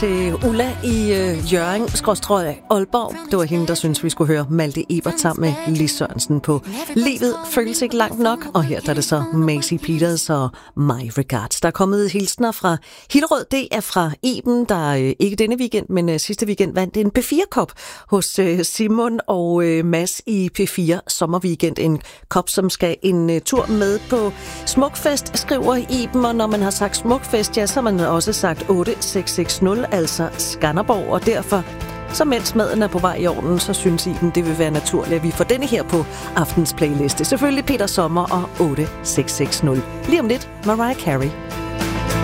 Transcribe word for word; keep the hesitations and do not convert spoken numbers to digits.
til Ulla i øh, Hjørring, skråstrøg Aalborg. Det var hende, der synes vi skulle høre Malte Ebert sammen med Lis Sørensen på Livet føles ikke langt nok. Og her der er det så Macy Peters og My Regards. Der er kommet hilsner fra Hillerød. Det er fra Iben, der øh, ikke denne weekend, men øh, sidste weekend vandt en P fire-kop hos øh, Simon og øh, Mads i P fire Sommerweekend. En kop, som skal en øh, tur med på Smukfest, skriver Iben. Og når man har sagt Smukfest, ja, så har man også sagt otte seks seks nul, altså Skanderborg, og derfor, så mens maden er på vej i ovnen, så synes Iben, det vil være naturligt, at vi får denne her på aftens playliste. Selvfølgelig Peter Sommer og otte seks seks nul. Lige om lidt, Mariah Carey.